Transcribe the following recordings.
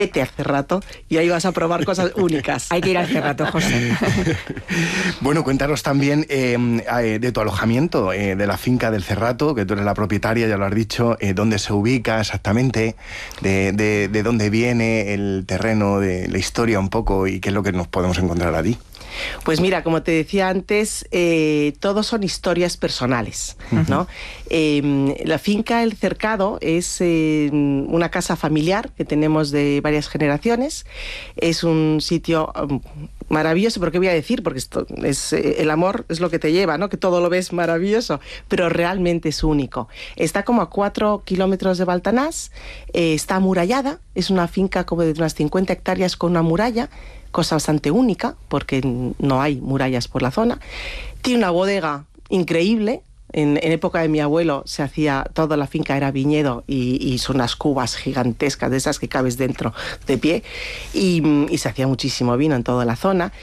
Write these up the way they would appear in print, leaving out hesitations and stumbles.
Vete al Cerrato y ahí vas a probar cosas únicas. Hay que ir al Cerrato, José. Bueno, cuéntanos también de tu alojamiento, de la finca del Cerrato, que tú eres la propietaria, ya lo has dicho, dónde se ubica exactamente, de dónde viene el terreno, de la historia un poco y qué es lo que nos podemos encontrar allí. Pues mira, como te decía antes, todos son historias personales, ¿no? La finca El Cercado es una casa familiar que tenemos de varias generaciones. Es un sitio maravilloso, pero ¿qué voy a decir? Porque esto es, el amor es lo que te lleva, ¿no? Que todo lo ves maravilloso, pero realmente es único. Está como a 4 kilómetros de Baltanás, está amurallada, es una finca como de unas 50 hectáreas con una muralla, cosa bastante única, porque no hay murallas por la zona. Tiene una bodega increíble. En época de mi abuelo se hacía, toda la finca era viñedo y son unas cubas gigantescas, de esas que cabes dentro de pie, y se hacía muchísimo vino en toda la zona.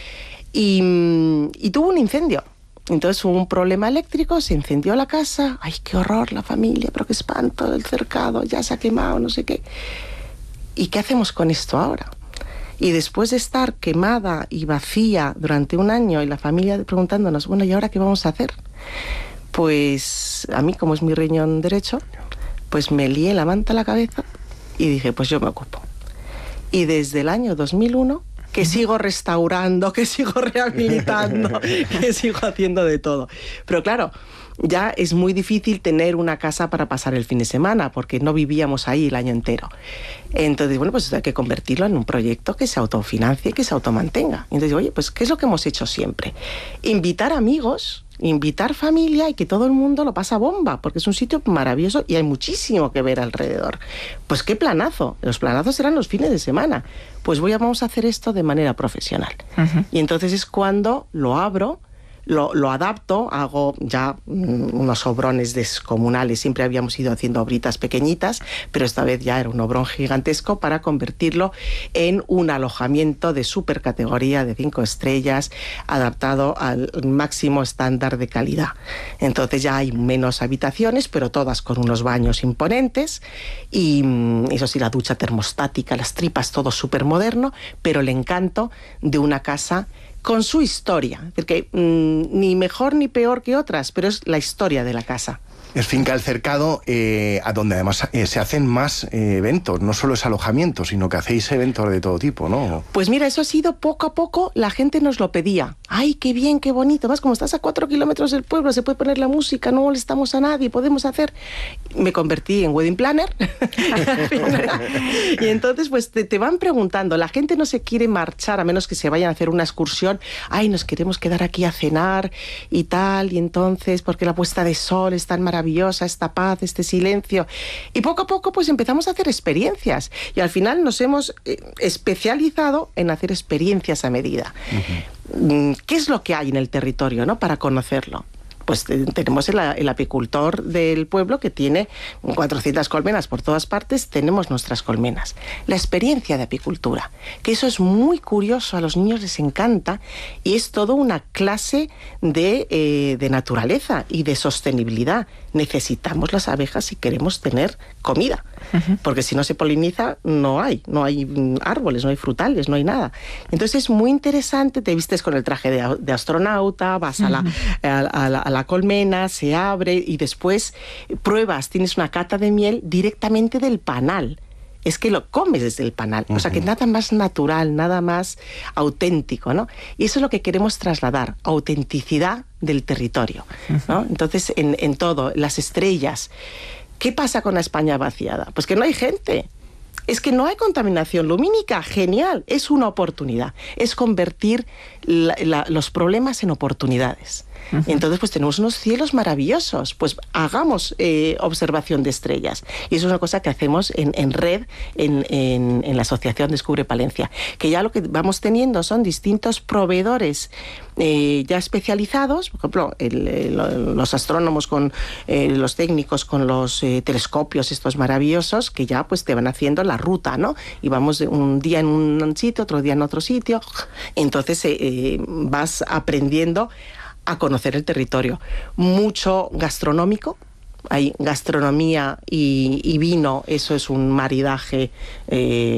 Y tuvo un incendio. Entonces hubo un problema eléctrico, se incendió la casa. ¡Ay, qué horror, la familia! ¡Pero qué espanto! El cercado ya se ha quemado, no sé qué. ¿Y qué hacemos con esto ahora? Y después de estar quemada y vacía durante un año y la familia preguntándonos, bueno, ¿y ahora qué vamos a hacer? Pues a mí, como es mi riñón derecho, pues me lié la manta a la cabeza y dije, pues yo me ocupo. Y desde el año 2001, que sigo restaurando, que sigo rehabilitando, que sigo haciendo de todo. Pero claro, ya es muy difícil tener una casa para pasar el fin de semana, porque no vivíamos ahí el año entero. Entonces, bueno, pues hay que convertirlo en un proyecto que se autofinancie, que se automantenga. Entonces, oye, pues ¿qué es lo que hemos hecho siempre? Invitar amigos, invitar familia y que todo el mundo lo pasa bomba, porque es un sitio maravilloso y hay muchísimo que ver alrededor. Pues qué planazo. Los planazos serán los fines de semana. Pues vamos a hacer esto de manera profesional. Y entonces es cuando lo abro, lo adapto, hago ya unos obrones descomunales. Siempre habíamos ido haciendo obritas pequeñitas, pero esta vez ya era un obrón gigantesco para convertirlo en un alojamiento de supercategoría de 5 estrellas, adaptado al máximo estándar de calidad. Entonces ya hay menos habitaciones, pero todas con unos baños imponentes, y eso sí, la ducha termostática, las tripas, todo súper moderno, pero el encanto de una casa con su historia, es decir, que ni mejor ni peor que otras, pero es la historia de la casa. Es finca El Cercado, a donde además se hacen más eventos, no solo es alojamiento, sino que hacéis eventos de todo tipo, ¿no? Pues mira, eso ha sido poco a poco, la gente nos lo pedía. ¡Ay, qué bien, qué bonito! Más como estás a 4 kilómetros del pueblo, se puede poner la música, no molestamos a nadie, podemos hacer... Me convertí en wedding planner. Y entonces pues te van preguntando, la gente no se quiere marchar a menos que se vayan a hacer una excursión. ¡Ay, nos queremos quedar aquí a cenar y tal! Y entonces, porque la puesta de sol es tan maravillosa, esta paz, este silencio. Y poco a poco pues empezamos a hacer experiencias y al final nos hemos especializado en hacer experiencias a medida. ¿Qué es lo que hay en el territorio, ¿no?, para conocerlo? Pues tenemos el apicultor del pueblo que tiene 400 colmenas por todas partes, tenemos nuestras colmenas. La experiencia de apicultura, que eso es muy curioso, a los niños les encanta y es toda una clase de naturaleza y de sostenibilidad. Necesitamos las abejas si queremos tener comida, porque si no se poliniza no hay árboles, no hay frutales, no hay nada. Entonces es muy interesante, te vistes con el traje de astronauta, vas a la colmena, se abre y después pruebas, tienes una cata de miel directamente del panal. Es que lo comes desde el panal, o sea que nada más natural, nada más auténtico, ¿no? Y eso es lo que queremos trasladar, autenticidad del territorio, ¿no? Entonces, en todo, las estrellas. ¿Qué pasa con la España vaciada? Pues que no hay gente. Es que no hay contaminación lumínica, genial, es una oportunidad, es convertir los problemas en oportunidades. Entonces pues tenemos unos cielos maravillosos, pues hagamos observación de estrellas. Y eso es una cosa que hacemos en red, en la Asociación Descubre Palencia, que ya lo que vamos teniendo son distintos proveedores ya especializados, por ejemplo, los astrónomos con los técnicos con los telescopios estos maravillosos, que ya pues te van haciendo la ruta, ¿no? Y vamos un día en un sitio, otro día en otro sitio, entonces vas aprendiendo a conocer el territorio. Mucho gastronómico, hay gastronomía y vino, eso es un maridaje